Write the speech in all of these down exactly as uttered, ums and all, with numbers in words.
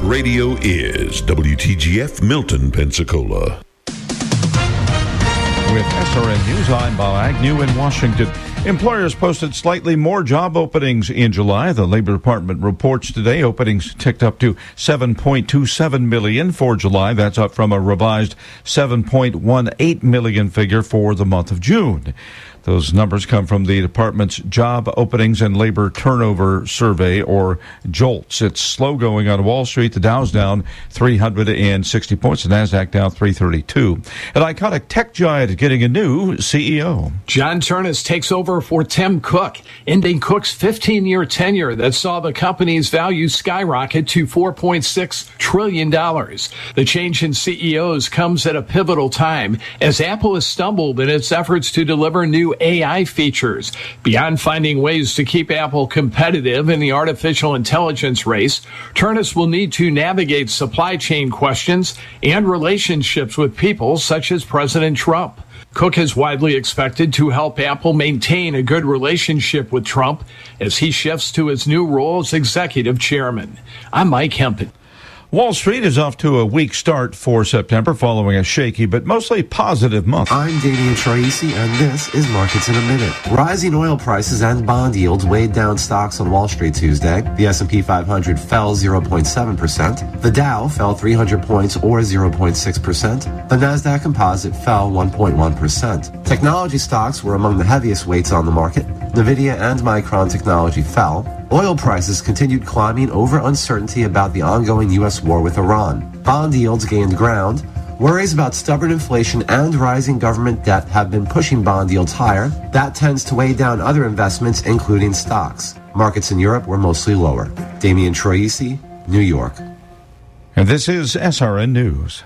radio is W T G F Milton, Pensacola. With S R N News, I'm Bob Agnew in Washington. Employers posted slightly more job openings in July. The Labor Department reports today openings ticked up to seven point two seven million for July. That's up from a revised seven point one eight million figure for the month of June. Those numbers come from the department's Job Openings and Labor Turnover Survey, or JOLTS. It's slow going on Wall Street. The Dow's down three hundred sixty points. The NASDAQ down three thirty-two. An iconic tech giant getting a new C E O. John Ternus takes over for Tim Cook, ending Cook's fifteen-year tenure that saw the company's value skyrocket to four point six trillion dollars. The change in C E Os comes at a pivotal time as Apple has stumbled in its efforts to deliver new A I features. Beyond finding ways to keep Apple competitive in the artificial intelligence race, Ternus will need to navigate supply chain questions and relationships with people such as President Trump. Cook is widely expected to help Apple maintain a good relationship with Trump as he shifts to his new role as executive chairman. I'm Mike Hempen. Wall Street is off to a weak start for September following a shaky but mostly positive month. I'm Damian Troisi, and this is Markets in a Minute. Rising oil prices and bond yields weighed down stocks on Wall Street Tuesday. The S and P five hundred fell zero point seven percent. The Dow fell three hundred points or zero point six percent. The NASDAQ Composite fell one point one percent. Technology stocks were among the heaviest weights on the market. Nvidia and Micron Technology fell. Oil prices continued climbing over uncertainty about the ongoing U S war with Iran. Bond yields gained ground. Worries about stubborn inflation and rising government debt have been pushing bond yields higher. That tends to weigh down other investments, including stocks. Markets in Europe were mostly lower. Damian Troisi, New York. And this is S R N News.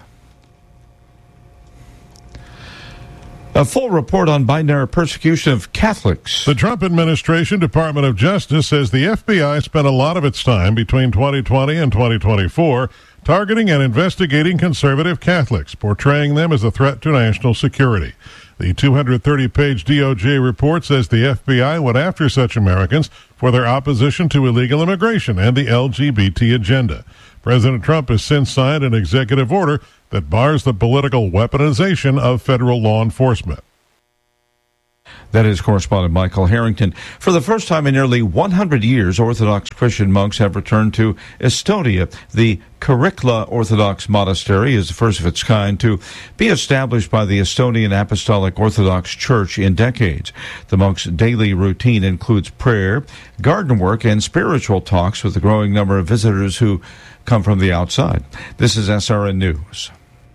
A full report on Biden-era persecution of Catholics. The Trump administration Department of Justice says the F B I spent a lot of its time between twenty twenty and twenty twenty-four targeting and investigating conservative Catholics, portraying them as a threat to national security. The two hundred thirty page D O J report says the F B I went after such Americans for their opposition to illegal immigration and the L G B T agenda. President Trump has since signed an executive order that bars the political weaponization of federal law enforcement. That is correspondent Michael Harrington. For the first time in nearly one hundred years, Orthodox Christian monks have returned to Estonia. The Karikla Orthodox Monastery is the first of its kind to be established by the Estonian Apostolic Orthodox Church in decades. The monks' daily routine includes prayer, garden work, and spiritual talks with a growing number of visitors who come from the outside. This is S R N News.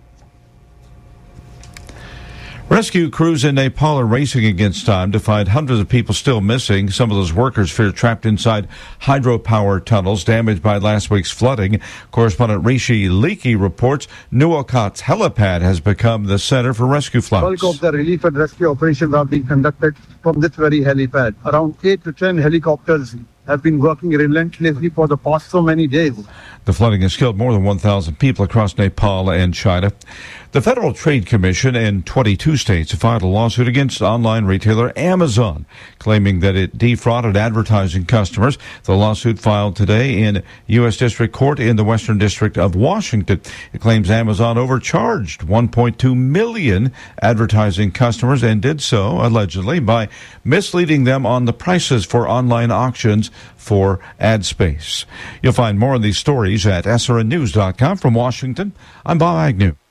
Rescue crews in Nepal are racing against time to find hundreds of people still missing. Some of those workers fear trapped inside hydropower tunnels damaged by last week's flooding. Correspondent Rishi Leakey reports Nuwakot's helipad has become the center for rescue flights. Helicopter relief and rescue operations are being conducted from this very helipad. Around eight to ten helicopters have been working relentlessly for the past so many days. The flooding has killed more than one thousand people across Nepal and China. The Federal Trade Commission in twenty-two states filed a lawsuit against online retailer Amazon, claiming that it defrauded advertising customers. The lawsuit filed today in U S District Court in the Western District of Washington. It claims Amazon overcharged one point two million advertising customers and did so, allegedly, by misleading them on the prices for online auctions for ad space. You'll find more on these stories at S R N news dot com. From Washington, I'm Bob Agnew.